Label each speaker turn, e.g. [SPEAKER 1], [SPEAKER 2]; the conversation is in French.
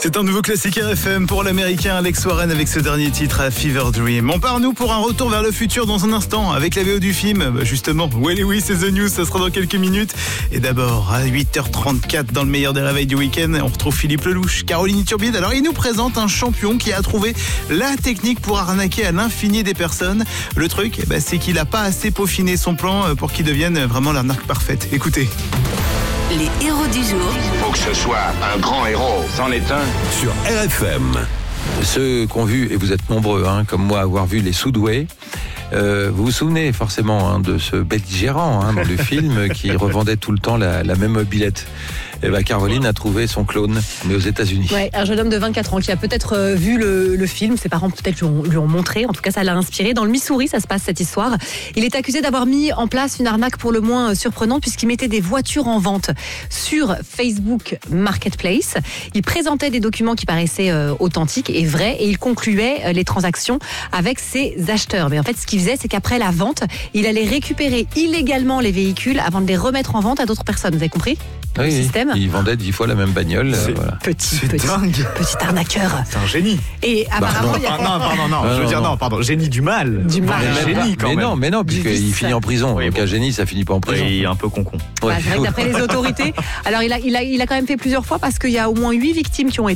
[SPEAKER 1] C'est un nouveau classique RFM pour l'américain Alex Warren avec ce dernier titre à Fever Dream. On part nous pour un retour vers le futur dans un instant avec la VO du film. Justement, oui, c'est The News, ça sera dans quelques minutes. Et d'abord, à 8h34 dans le meilleur des réveils du week-end, on retrouve Philippe Lelouch, Caroline Turbide. Alors il nous présente un champion qui a trouvé la technique pour arnaquer à l'infini des personnes. Le truc, c'est qu'il n'a pas assez peaufiné son plan pour qu'il devienne vraiment l'arnaque parfaite. Écoutez.
[SPEAKER 2] Les héros du jour.
[SPEAKER 3] Faut que ce soit un grand héros, c'en est un.
[SPEAKER 4] Sur RFM. Ceux qui ont vu, et vous êtes nombreux, comme moi, à avoir vu les Soudoués, vous vous souvenez forcément de ce belligérant dans le film qui revendait tout le temps la même mobilette. Et Caroline a trouvé son clone, mais aux États-Unis.
[SPEAKER 5] Ouais, un jeune homme de 24 ans qui a peut-être vu le film. Ses parents peut-être lui ont montré. En tout cas, ça l'a inspiré. Dans le Missouri, ça se passe cette histoire. Il est accusé d'avoir mis en place une arnaque pour le moins surprenante puisqu'il mettait des voitures en vente sur Facebook Marketplace. Il présentait des documents qui paraissaient authentiques et vrais et il concluait les transactions avec ses acheteurs. Mais en fait, ce qu'il faisait, c'est qu'après la vente, il allait récupérer illégalement les véhicules avant de les remettre en vente à d'autres personnes. Vous avez compris ?
[SPEAKER 4] Oui,
[SPEAKER 5] système.
[SPEAKER 4] Il vendait 10 fois la même bagnole. Voilà.
[SPEAKER 5] Petit arnaqueur.
[SPEAKER 1] C'est un génie.
[SPEAKER 5] Et apparemment,
[SPEAKER 1] génie du mal.
[SPEAKER 5] Du mal.
[SPEAKER 1] Génie quand même.
[SPEAKER 4] Mais non, puisqu'il finit en prison. Donc un génie, ça finit pas en prison.
[SPEAKER 1] Il est un peu con.
[SPEAKER 5] C'est vrai que d'après les autorités, alors il a quand même fait plusieurs fois parce qu'il y a au moins 8 victimes qui ont été